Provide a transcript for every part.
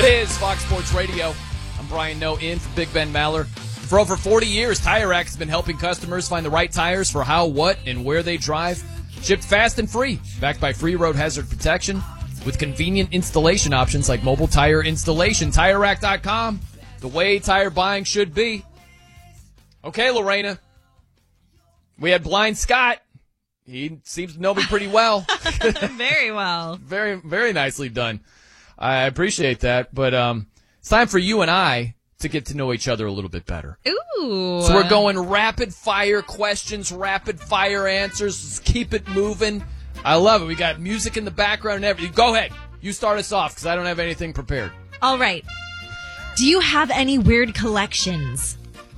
It is Fox Sports Radio. I'm Brian Noe in for Big Ben Maller. For over 40 years, Tire Rack has been helping customers find the right tires for how, what, and where they drive. Shipped fast and free, backed by free road hazard protection, with convenient installation options like mobile tire installation. TireRack.com, the way tire buying should be. Okay, Lorena. We had Blind Scott. He seems to know me pretty well. Very well. Very, very nicely done. I appreciate that. But it's time for you and I to get to know each other a little bit better. Ooh. So we're going rapid fire questions, rapid fire answers. Let's keep it moving. I love it. We got music in the background and everything. Go ahead. You start us off because I don't have anything prepared. All right. Do you have any weird collections?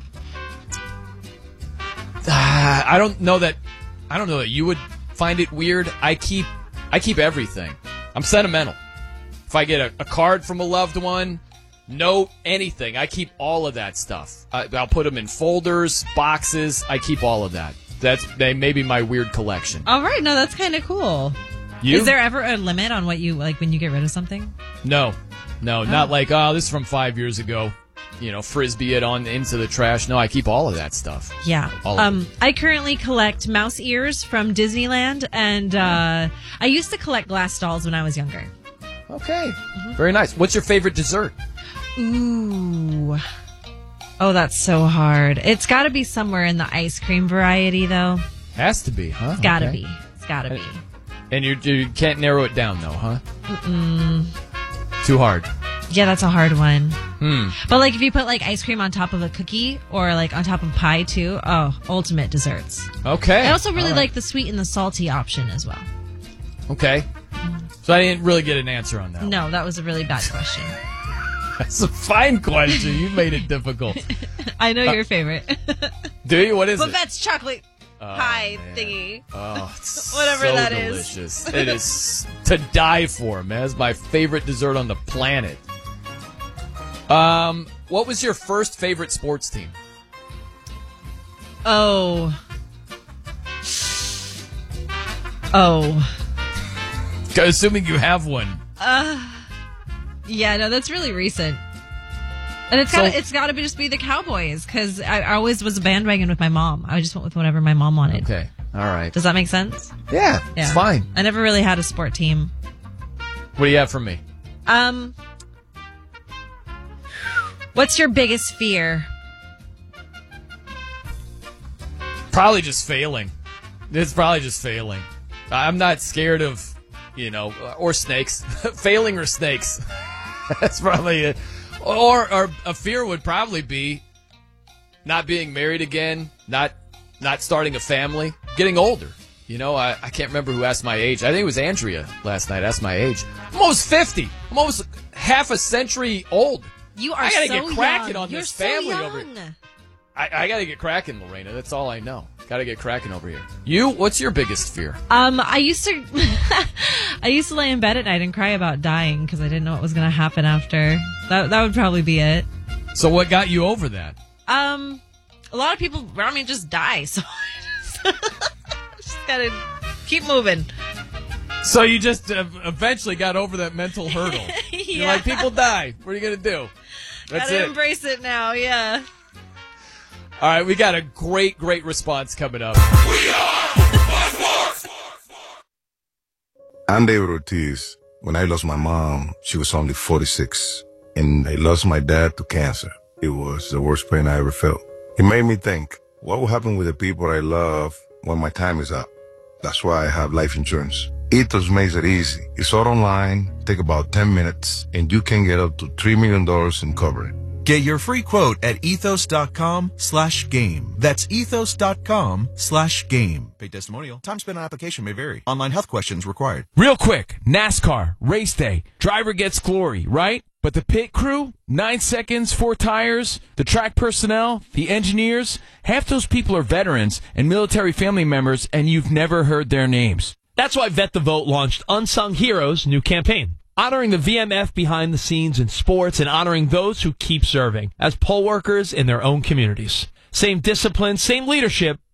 I don't know that you would find it weird. I keep everything. I'm sentimental. If I get a card from a loved one, note, anything, I keep all of that stuff. I'll put them in folders, boxes. I keep all of that. That's maybe my weird collection. All right. No, that's kind of cool. You? Is there ever a limit on what you like when you get rid of something? No, not like, this is from 5 years ago. Frisbee it on into the trash. No, I keep all of that stuff. Yeah. I currently collect mouse ears from Disneyland, and I used to collect glass dolls when I was younger. Okay. Mm-hmm. Very nice. What's your favorite dessert? Ooh. Oh, that's so hard. It's got to be somewhere in the ice cream variety, though. Has to be, huh? It's got to be. It's got to be. And you can't narrow it down, though, huh? Mm-mm. Too hard. Yeah, that's a hard one. But if you put ice cream on top of a cookie or on top of pie too, ultimate desserts. Okay. I also really like the sweet and the salty option as well. Okay. So I didn't really get an answer on that. No, that was a really bad question. That's a fine question. You made it difficult. I know your favorite. Do you? What is it? Babette's chocolate pie thingy. Oh, it's whatever so that delicious. It is to die for, man. It's my favorite dessert on the planet. What was your first favorite sports team? Oh. Assuming you have one. Yeah, no, that's really recent. And it's got to just be the Cowboys because I always was a bandwagon with my mom. I just went with whatever my mom wanted. Okay, all right. Does that make sense? Yeah, it's fine. I never really had a sport team. What do you have for me? What's your biggest fear? Probably just failing. It's probably just failing. I'm not scared of, or snakes. Failing or snakes. That's probably it. Or a fear would probably be not being married again, not starting a family, getting older. I can't remember who asked my age. I think it was Andrea last night asked my age. I'm almost 50. I'm almost half a century old. You are I gotta so get cracking young. on You're this so family young. over here. I gotta get cracking, Lorena. That's all I know. Gotta get cracking over here. You? What's your biggest fear? I used to lay in bed at night and cry about dying because I didn't know what was going to happen after. That would probably be it. So what got you over that? A lot of people around me just die, so I just gotta keep moving. So you just eventually got over that mental hurdle. Yeah. You're like, people die. What are you gonna do? That's Gotta it. embrace it now, yeah. All right, we got a great response coming up. We are Fox Sports. I'm David Ortiz. When I lost my mom, she was only 46. And I lost my dad to cancer. It was the worst pain I ever felt. It made me think, what will happen with the people I love when my time is up? That's why I have life insurance. Ethos makes it easy. It's all online, take about 10 minutes, and you can get up to $3 million in coverage. Get your free quote at ethos.com/game. That's ethos.com/game. Paid testimonial. Time spent on application may vary. Online health questions required. Real quick, NASCAR, race day. Driver gets glory, right? But the pit crew, 9 seconds, 4 tires, the track personnel, the engineers, half those people are veterans and military family members, and you've never heard their names. That's why Vet the Vote launched Unsung Heroes' new campaign, honoring the VMF behind the scenes in sports and honoring those who keep serving as poll workers in their own communities. Same discipline, same leadership,